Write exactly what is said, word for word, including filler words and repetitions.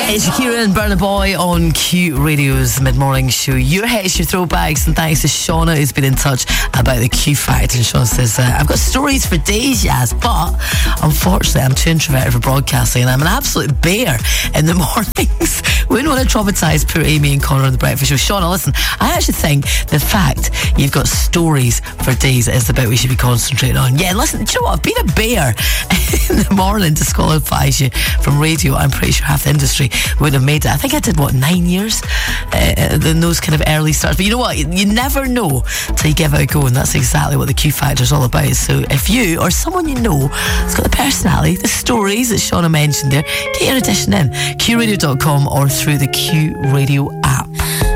It's Shakira and Burna Boy on Q Radio's mid-morning show. Your hits, your throwbacks, and thanks to Shauna who's been in touch about the Q Factor. And Shauna says, uh, I've got stories for days, Yaz, but unfortunately I'm too introverted for broadcasting and I'm an absolute bear in the mornings. We wouldn't want to traumatise poor Amy and Connor on the breakfast show. Shauna, listen, I actually think the fact you've got stories for days is the bit we should be concentrating on. Yeah, listen, do you know what? Being a bear in the morning disqualifies you from radio. I'm pretty sure half the industry would have made it. I think I did, what, nine years uh, in those kind of early starts. But you know what? You never know till you give it a go, and that's exactly what the Q Factor is all about. So if you or someone you know has got the personality, the stories that Shauna mentioned there, get your audition in. Q radio dot com or through the Q Radio app.